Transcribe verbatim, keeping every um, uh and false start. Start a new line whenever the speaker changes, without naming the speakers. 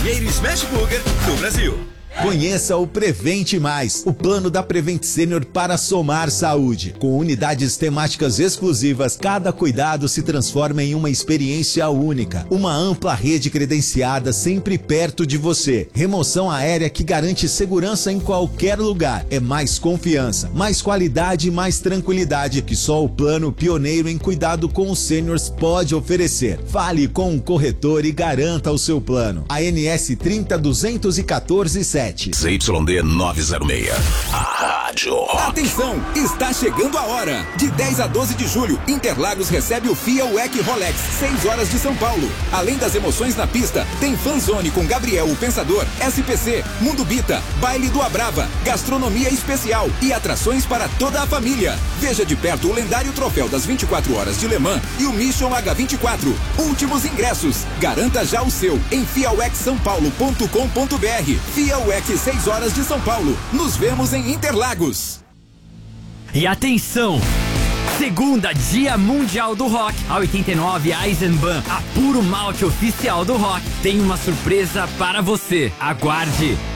primeiro Smash Burger do Brasil.
Conheça o Prevente Mais, o plano da Prevent Senior para somar saúde. Com unidades temáticas exclusivas, cada cuidado se transforma em uma experiência única. Uma ampla rede credenciada sempre perto de você. Remoção aérea que garante segurança em qualquer lugar. É mais confiança, mais qualidade e mais tranquilidade que só o plano pioneiro em cuidado com os seniors pode oferecer. Fale com um corretor e garanta o seu plano. A N S trinta duzentos e quatorze sete.
Z Y D novecentos e seis. A rádio.
Atenção, está chegando a hora. De dez a doze de julho, Interlagos recebe o F I A W E C Rolex, seis horas de São Paulo. Além das emoções na pista, tem Fanzone com Gabriel o Pensador, S P C, Mundo Bita, Baile do Abrava, gastronomia especial e atrações para toda a família. Veja de perto o lendário troféu das vinte e quatro horas de Le Mans e o Mission H vinte e quatro. Últimos ingressos. Garanta já o seu em fiawec são paulo ponto com ponto br. F I A W E C seis horas de São Paulo. Nos vemos em Interlagos.
E atenção! Segunda, Dia Mundial do Rock. A oitenta e nove Eisenbahn, a puro malte oficial do rock, tem uma surpresa para você. Aguarde!